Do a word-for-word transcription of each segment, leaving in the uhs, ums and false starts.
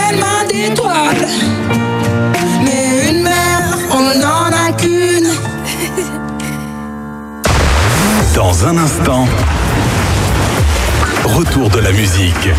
tellement d'étoiles. Mais une mère, on n'en a qu'une. Dans un instant, retour de la musique.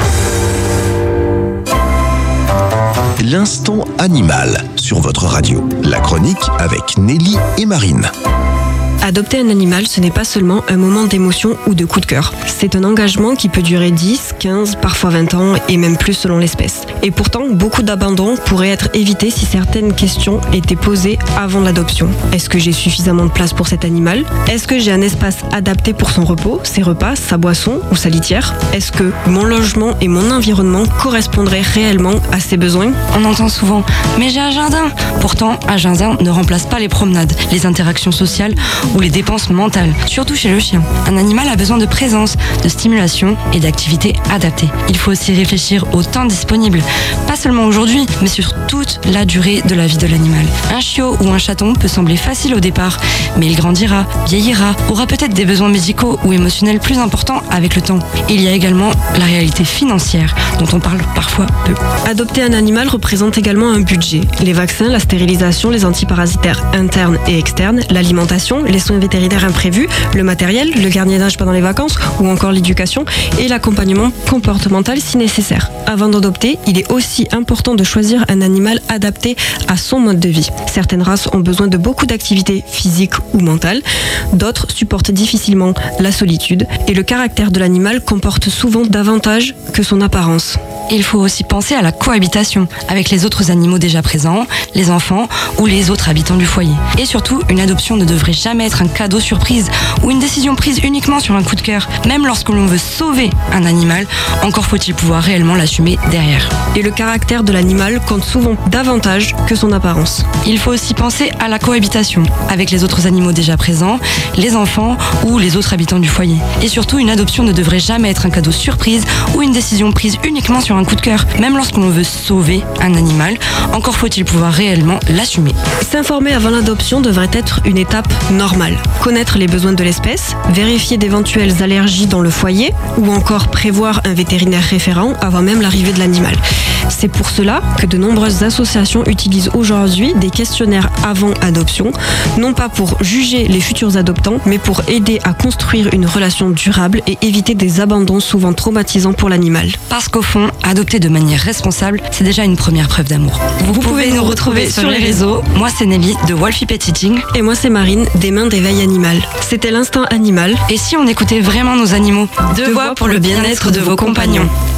L'instant animal sur votre radio. La chronique avec Nelly et Marine. Adopter un animal, ce n'est pas seulement un moment d'émotion ou de coup de cœur. C'est un engagement qui peut durer dix, quinze, parfois vingt ans et même plus selon l'espèce. Et pourtant, beaucoup d'abandons pourraient être évités si certaines questions étaient posées avant l'adoption. Est-ce que j'ai suffisamment de place pour cet animal ? Est-ce que j'ai un espace adapté pour son repos, ses repas, sa boisson ou sa litière ? Est-ce que mon logement et mon environnement correspondraient réellement à ses besoins ? On entend souvent « mais j'ai un jardin ». Pourtant, un jardin ne remplace pas les promenades, les interactions sociales ou les dépenses mentales, surtout chez le chien. Un animal a besoin de présence, de stimulation et d'activités adaptées. Il faut aussi réfléchir au temps disponible, pas seulement aujourd'hui, mais sur toute la durée de la vie de l'animal. Un chiot ou un chaton peut sembler facile au départ, mais il grandira, vieillira, aura peut-être des besoins médicaux ou émotionnels plus importants avec le temps. Il y a également la réalité financière, dont on parle parfois peu. Adopter un animal représente également un budget. Les vaccins, la stérilisation, les antiparasitaires internes et externes, l'alimentation, les soins vétérinaires imprévus, le matériel, le gardiennage pendant les vacances ou encore l'éducation et l'accompagnement comportemental si nécessaire. Avant d'adopter, il est aussi important de choisir un animal adapté à son mode de vie. Certaines races ont besoin de beaucoup d'activités physiques ou mentales, d'autres supportent difficilement la solitude et le caractère de l'animal comporte souvent davantage que son apparence. Il faut aussi penser à la cohabitation avec les autres animaux déjà présents, les enfants ou les autres habitants du foyer. Et surtout, une adoption ne devrait jamais être un cadeau surprise ou une décision prise uniquement sur un coup de cœur. Même lorsque l'on veut sauver un animal, encore faut-il pouvoir réellement l'assumer derrière. Et le caractère de l'animal compte souvent davantage que son apparence. Il faut aussi penser à la cohabitation avec les autres animaux déjà présents, les enfants ou les autres habitants du foyer. Et surtout, une adoption ne devrait jamais être un cadeau surprise ou une décision prise uniquement sur un coup de cœur. Même lorsque l'on veut sauver un animal, encore faut-il pouvoir réellement l'assumer. S'informer avant l'adoption devrait être une étape normale. Connaître les besoins de l'espèce, vérifier d'éventuelles allergies dans le foyer ou encore prévoir un vétérinaire référent avant même l'arrivée de l'animal. C'est pour cela que de nombreuses associations utilisent aujourd'hui des questionnaires avant adoption, non pas pour juger les futurs adoptants, mais pour aider à construire une relation durable et éviter des abandons souvent traumatisants pour l'animal. Parce qu'au fond, adopter de manière responsable, c'est déjà une première preuve d'amour. Vous, Vous pouvez nous retrouver sur les réseaux. Moi, c'est Nelly de Wolfie Pet Eating. Et moi, c'est Marine des Mains d'éveil animal. C'était l'instinct animal. Et si on écoutait vraiment nos animaux ? Deux voix pour le bien-être de vos compagnons.